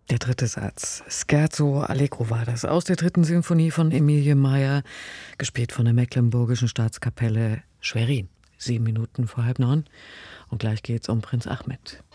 Der dritte Satz. Scherzo Allegro war das aus der dritten Sinfonie von Emilie Meyer, gespielt von der Mecklenburgischen Staatskapelle Schwerin. 7 Minuten vor 8:30. Und gleich geht's um Prinz Ahmed.